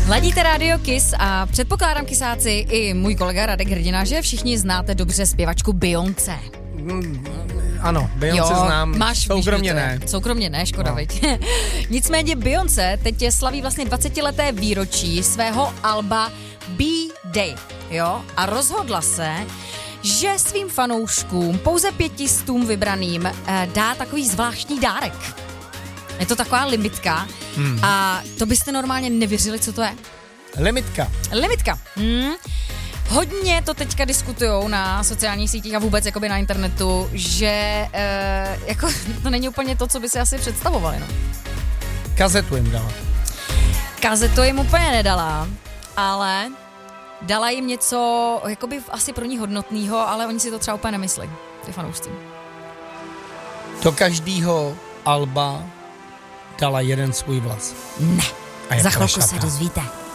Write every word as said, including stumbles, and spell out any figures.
Ladíte Radio Kiss a předpokládám, kysáci, i můj kolega Radek Hrdina, že všichni znáte dobře zpěvačku Beyoncé. Mm, ano, Beyoncé znám, máš, soukromně ne. Soukromně ne, škoda, no. veď. Nicméně Beyoncé teď je slaví vlastně dvacetileté výročí svého alba B-Day, jo? A rozhodla se, že svým fanouškům, pouze pětistům vybraným, dá takový zvláštní dárek. Je to taková limitka hmm. a to byste normálně nevěřili, co to je. Limitka. Limitka. Hmm. Hodně to teďka diskutujou na sociálních sítích a vůbec jakoby na internetu, že e, jako, to není úplně to, co by si asi představovali. No. Kazetu jim dala. Kazetu jim úplně nedala, ale dala jim něco jakoby asi pro ní hodnotného, ale oni si to třeba úplně nemyslí, ty fanoušci. Do každého alba dala jeden svůj vlas. Ne, za chvilku plakata. se dozvíte.